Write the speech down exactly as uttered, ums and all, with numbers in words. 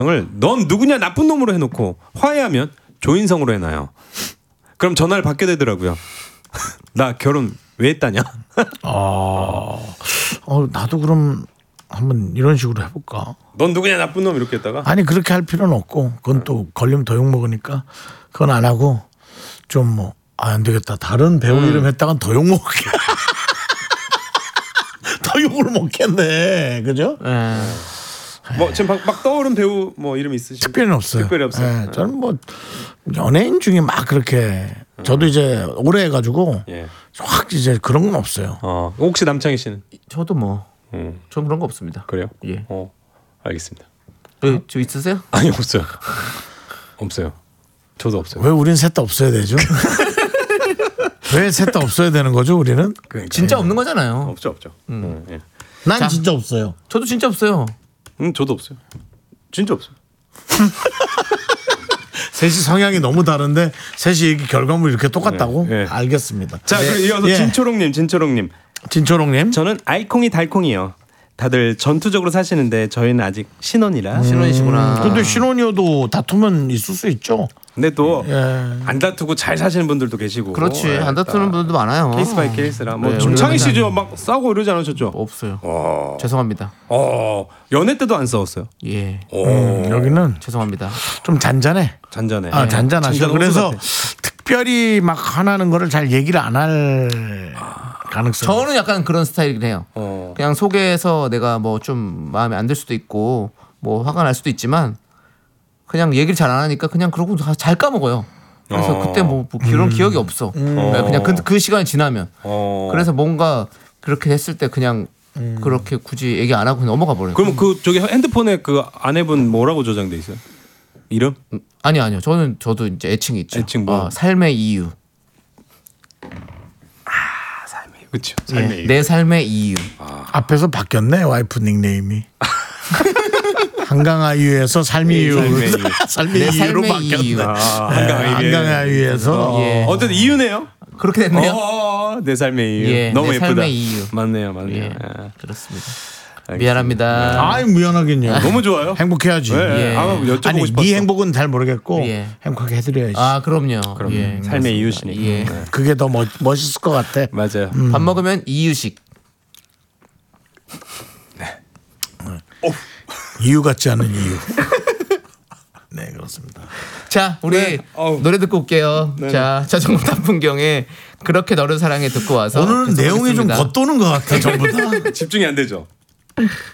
을 넌 누구냐 나쁜 놈으로 해놓고 화해하면 조인성으로 해놔요. 그럼 전화를 받게 되더라고요. 나 결혼 왜 했다냐? 어, 어, 나도 그럼 한번 이런 식으로 해볼까? 넌 누구냐 나쁜 놈 이렇게 했다가 아니 그렇게 할 필요는 없고 그건 또 걸리면 더 욕 먹으니까 그건 안 하고 좀 뭐 아, 안 되겠다. 다른 배우 음. 이름 했다간 더 욕 먹게. 더 욕을 먹겠네. 그죠? 네. 뭐 지금 막, 막 떠오른 배우 뭐 이름 있으시죠? 특별히 없어요. 특별히 없어요. 네, 저는 뭐 연예인 중에 막 그렇게 저도 이제 오래 해가지고 예. 확 이제 그런 건 없어요. 어, 혹시 남창희 씨는? 저도 뭐, 음. 전 그런 거 없습니다. 그래요? 예. 어, 알겠습니다. 왜, 저 있으세요? 아니 없어요. 없어요. 저도 없어요. 왜 우린 셋 다 없어야 되죠? 왜 셋 다 없어야 되는 거죠? 우리는? 그러니까. 진짜 없는 거잖아요. 없죠, 없죠. 음. 예. 난 자, 진짜 없어요. 저도 진짜 없어요. 음, 저도 없어요. 진짜 없어요. 셋이 성향이 너무 다른데 셋이 얘기 결과물이 이렇게 똑같다고? 네, 네. 알겠습니다. 자, 네. 그럼 이어서 예. 진초롱님, 진초롱님. 진초롱님. 저는 아이콩이 달콩이요. 다들 전투적으로 사시는데 저희는 아직 신혼이라. 음. 신혼이시구나. 근데 신혼이어도 다투면 있을 수 있죠. 근데 또 안 예. 다투고 잘 사시는 분들도 계시고. 그렇지. 예, 안 다투는 분들도 많아요. 케이스 바이 케이스라. 뭐 네, 김창희 우리는 씨죠. 막 싸우고 이러지 않으셨죠? 없어요. 어. 죄송합니다. 어. 연애 때도 안 싸웠어요. 예. 오. 음, 여기는 죄송합니다. 좀 잔잔해. 잔잔해. 아, 잔잔하죠. 잔잔한 그래서 호수 같아. 특별히 막 화나는 거를 잘 얘기를 안 할 가능성. 저는 약간 그런 스타일이긴 해요. 어. 그냥 속에서 내가 뭐 좀 마음에 안 들 수도 있고 뭐 화가 날 수도 있지만 그냥 얘기를 잘 안 하니까 그냥 그러고 잘 까먹어요. 그래서 어. 그때 뭐, 뭐 그런 음. 기억이 없어. 네, 그냥 그, 그 시간이 지나면. 어. 그래서 뭔가 그렇게 했을 때 그냥 음. 그렇게 굳이 얘기 안 하고 그냥 넘어가 버려요. 그러면 그 저기 핸드폰에 그 아내분 뭐라고 저장돼 있어요? 이름? 아니 아니요. 저는 저도 이제 애칭이 있죠. 애칭 뭐? 어, 삶의 이유. 그렇죠. 예, 삶의 이유. 내 삶의 이유. 앞에서 바뀌었네 와이프 닉네임이. 한강아이유에서 삶이유. 삶의 이유. 삶의 내 이유로 삶의 이유. 바뀌었네. 아, 네, 한강아이유. 한강아이유에서 예. 어쨌든 이유네요. 그렇게 됐네요. 어, 내 삶의 이유. 예, 너무 내 예쁘다. 삶의 이유. 맞네요, 맞네요. 예, 아, 그렇습니다. 알겠습니다. 미안합니다. 아이 미안하긴요. 너무 좋아요. 행복해야지. 네, 예. 아, 여쭤보고 아니 싶었어. 네 행복은 잘 모르겠고 예. 행복하게 해드려야지. 아 그럼요. 그럼 예, 삶의 그렇습니다. 이유시니까. 예. 네. 그게 더 멋, 멋있을 것 같아. 맞아요. 음. 밥 먹으면 이유식. 이유 같지 않은 이유. 네 그렇습니다. 자 우리 네. 어우. 노래 듣고 올게요. 네네. 자 자전거 탄 풍경에 그렇게 너를 사랑해 듣고 와서 오늘은 계속 내용이 좀 하겠습니다. 겉도는 것 같아 전부 다. 집중이 안 되죠.